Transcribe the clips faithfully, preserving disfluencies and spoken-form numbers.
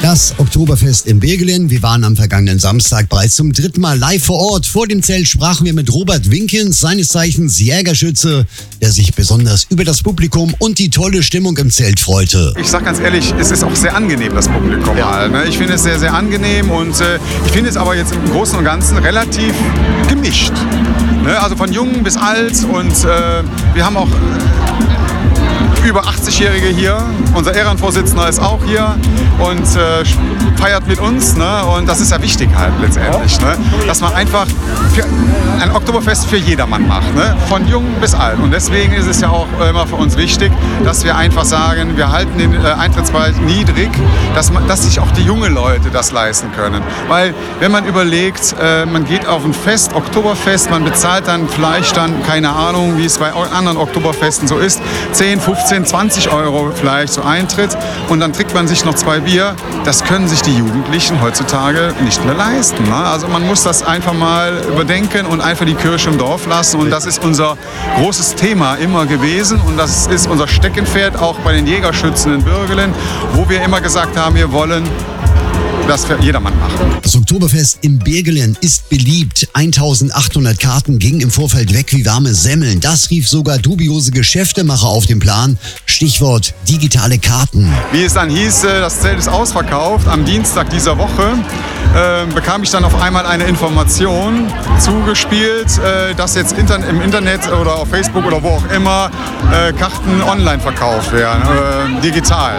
Das Oktoberfest in Birgelen. Wir waren am vergangenen Samstag bereits zum dritten Mal live vor Ort. Vor dem Zelt sprachen wir mit Robert Winkens, seines Zeichens Jägerschütze, der sich besonders über das Publikum und die tolle Stimmung im Zelt freute. Ich sag ganz ehrlich, es ist auch sehr angenehm, das Publikum Ja. halt, ne? Ich finde es sehr, sehr angenehm und äh, ich finde es aber jetzt im Großen und Ganzen relativ gemischt. Ne? Also von jung bis alt und äh, wir haben auch über achtzig-Jährige hier. Unser Ehrenvorsitzender ist auch hier und äh, feiert mit uns. Ne? Und das ist ja wichtig halt letztendlich. Ne? Dass man einfach für ein Oktoberfest für jedermann macht. Ne? Von jung bis alt. Und deswegen ist es ja auch immer für uns wichtig, dass wir einfach sagen, wir halten den äh, Eintrittspreis niedrig, dass, man, dass sich auch die jungen Leute das leisten können. Weil wenn man überlegt, äh, man geht auf ein Fest, Oktoberfest, man bezahlt dann vielleicht dann, keine Ahnung, wie es bei anderen Oktoberfesten so ist, zehn, fünfzehn, zwanzig Euro vielleicht so Eintritt und dann trinkt man sich noch zwei Bier. Das können sich die Jugendlichen heutzutage nicht mehr leisten. Ne? Also man muss das einfach mal überdenken und einfach die Kirche im Dorf lassen und das ist unser großes Thema immer gewesen und das ist unser Steckenpferd auch bei den Jägerschützen in Birgelen, wo wir immer gesagt haben, wir wollen das für jedermann machen. Das Oktoberfest in Birgelen ist beliebt. eintausendachthundert Karten gingen im Vorfeld weg wie warme Semmeln. Das rief sogar dubiose Geschäftemacher auf den Plan. Stichwort digitale Karten. Wie es dann hieß, das Zelt ist ausverkauft. Am Dienstag dieser Woche äh, bekam ich dann auf einmal eine Information zugespielt, äh, dass jetzt Inter- im Internet oder auf Facebook oder wo auch immer äh, Karten online verkauft werden, äh, digital.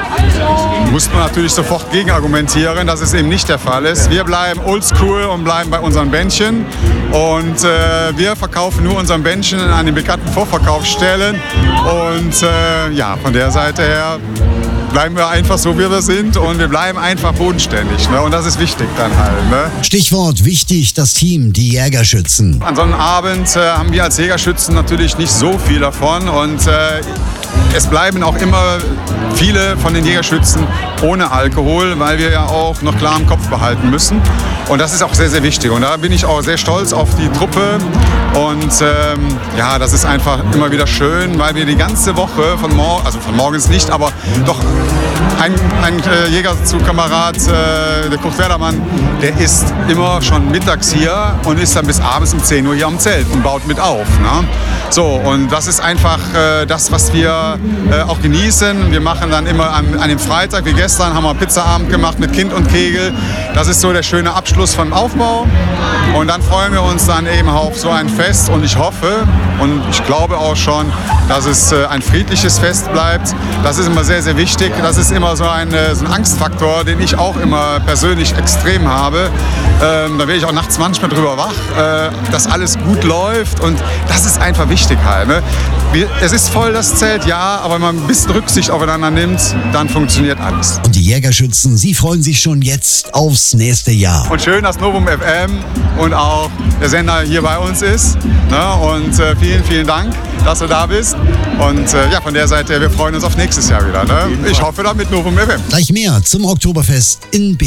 Mussten wir natürlich sofort gegenargumentieren, dass es eben nicht der Fall ist. Wir bleiben oldschool und bleiben bei unseren Bändchen. Und äh, wir verkaufen nur unseren Bändchen an den bekannten Vorverkaufsstellen. Und äh, ja, von der Seite her bleiben wir einfach so, wie wir sind. Und wir bleiben einfach bodenständig. Ne? Und das ist wichtig dann halt. Ne? Stichwort wichtig, das Team, die Jägerschützen. An so einem Abend äh, haben wir als Jägerschützen natürlich nicht so viel davon. Und äh, es bleiben auch immer viele von den Jägerschützen ohne Alkohol, weil wir ja auch noch klar im Kopf behalten müssen. Und das ist auch sehr, sehr wichtig. Und da bin ich auch sehr stolz auf die Truppe. Und ähm, ja, das ist einfach immer wieder schön, weil wir die ganze Woche von morgens, also von morgens nicht, aber doch ein, ein äh, Jägerzugkamerad, äh, der Kurt Werdermann, der ist immer schon mittags hier und ist dann bis abends um zehn Uhr hier am Zelt und baut mit auf. Ne? So, und das ist einfach äh, das, was wir äh, auch genießen. Wir machen dann immer an, an dem Freitag, wie gestern, haben wir Pizzaabend gemacht mit Kind und Kegel. Das ist so der schöne Abschluss vom Aufbau. Und dann freuen wir uns dann eben auf so ein Fest. Und ich hoffe und ich glaube auch schon, dass es äh, ein friedliches Fest bleibt. Das ist immer sehr, sehr wichtig. Das ist immer so ein, äh, so ein Angstfaktor, den ich auch immer persönlich extrem habe. Ähm, da werde ich auch nachts manchmal drüber wach, äh, dass alles gut läuft. Und das ist einfach wichtig halt. Ne? Wir, es ist voll das Zelt, ja, aber wenn man ein bisschen Rücksicht aufeinander nimmt, dann funktioniert alles. Und die Jägerschützen, sie freuen sich schon jetzt aufs nächste Jahr. Und schön, dass Novum F M und auch der Sender hier bei uns ist. Ne? Und äh, vielen, vielen Dank, dass du da bist. Und äh, ja, von der Seite, wir freuen uns auf nächstes Jahr wieder. Ne? Ich hoffe dann mit Novum F M. Gleich mehr zum Oktoberfest in Birgelen.